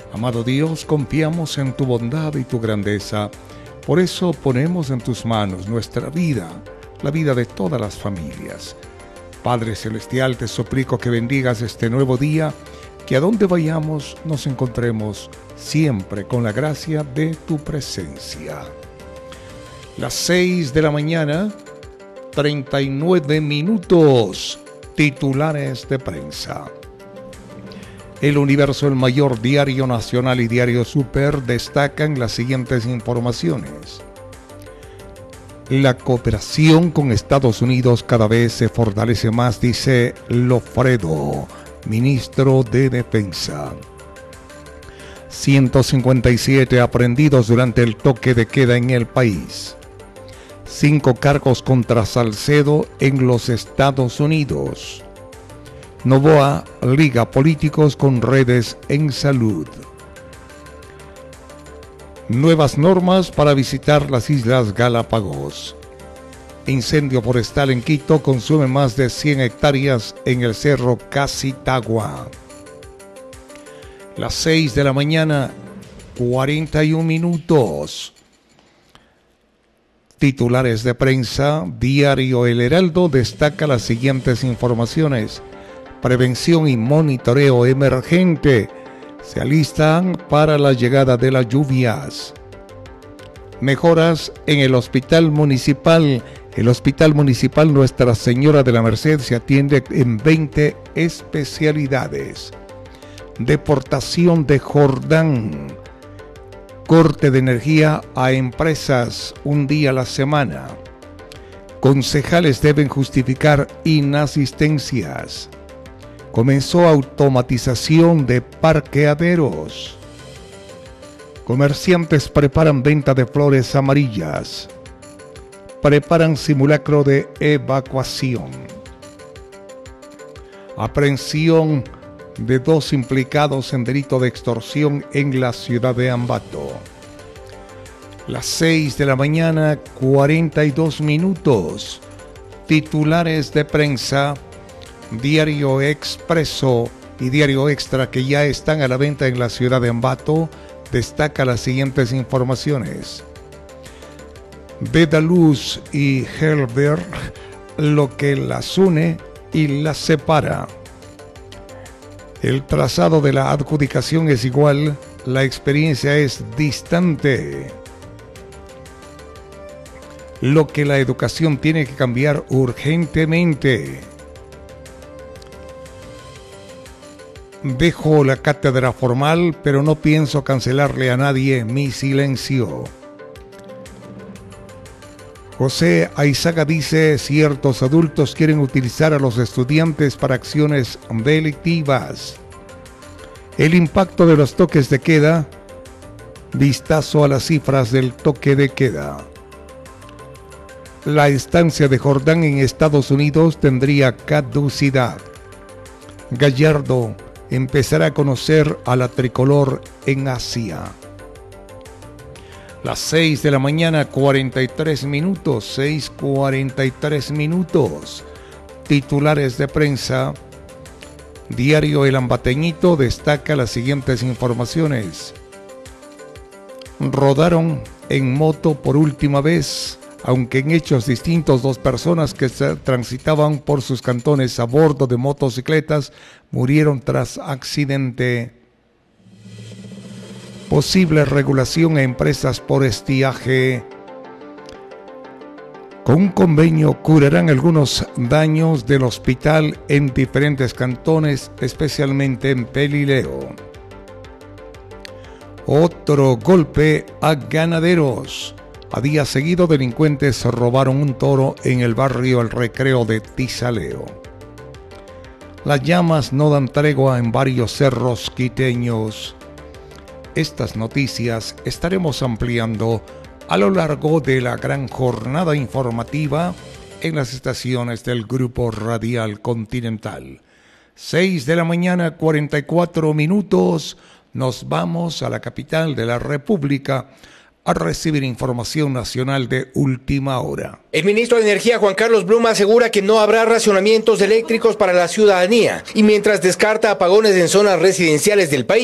Amado Dios, confiamos en tu bondad y tu grandeza. Por eso ponemos en tus manos nuestra vida, la vida de todas las familias. Padre Celestial, te suplico que bendigas este nuevo día, que a donde vayamos nos encontremos siempre con la gracia de tu presencia. Las 6 de la mañana, 39 minutos, titulares de prensa. El Universo, el mayor diario nacional y diario Super, destacan las siguientes informaciones. La cooperación con Estados Unidos cada vez se fortalece más, dice Lofredo, ministro de Defensa. 157 aprehendidos durante el toque de queda en el país. 5 cargos contra Salcedo en los Estados Unidos. Novoa liga políticos con redes en salud. Nuevas normas para visitar las Islas Galápagos. Incendio forestal en Quito consume más de 100 hectáreas en el cerro Casitagua. Las 6 de la mañana, 41 minutos. Titulares de prensa. Diario El Heraldo destaca las siguientes informaciones. Prevención y monitoreo emergente. Se alistan para la llegada de las lluvias. Mejoras en el hospital municipal. El hospital municipal Nuestra Señora de la Merced se atiende en 20 especialidades. Deportación de Jordán. Corte de energía a empresas un día a la semana. Concejales deben justificar inasistencias. Comenzó automatización de parqueaderos. Comerciantes preparan venta de flores amarillas. Preparan simulacro de evacuación. Aprehensión de 2 implicados en delito de extorsión en la ciudad de Ambato. Las 6 de la mañana, 42 minutos. Titulares de prensa. Diario Expreso y Diario Extra, que ya están a la venta en la ciudad de Ambato, destaca las siguientes informaciones. Bedaluz y Helberg, lo que las une y las separa. El trazado de la adjudicación es igual, la experiencia es distante. Lo que la educación tiene que cambiar urgentemente. Dejo la cátedra formal, pero no pienso cancelarle a nadie mi silencio. José Aizaga dice, ciertos adultos quieren utilizar a los estudiantes para acciones delictivas. El impacto de los toques de queda. Vistazo a las cifras del toque de queda. La estancia de Jordán en Estados Unidos tendría caducidad. Gallardo empezará a conocer a la tricolor en Asia. Las 6 de la mañana, 43 minutos, 6:43 minutos. Titulares de prensa. Diario El Ambateñito destaca las siguientes informaciones. Rodaron en moto por última vez, aunque en hechos distintos. 2 personas que transitaban por sus cantones a bordo de motocicletas murieron tras accidente. Posible regulación a empresas por estiaje. Con un convenio curarán algunos daños del hospital en diferentes cantones, especialmente en Pelileo. Otro golpe a ganaderos. A día seguido, delincuentes robaron un toro en el barrio El Recreo de Tizaleo. Las llamas no dan tregua en varios cerros quiteños. Estas noticias estaremos ampliando a lo largo de la gran jornada informativa en las estaciones del Grupo Radial Continental. 6 de la mañana, 44 minutos. Nos vamos a la capital de la República a recibir información nacional de última hora. El ministro de Energía, Juan Carlos Blum, asegura que no habrá racionamientos eléctricos para la ciudadanía y mientras descarta apagones en zonas residenciales del país,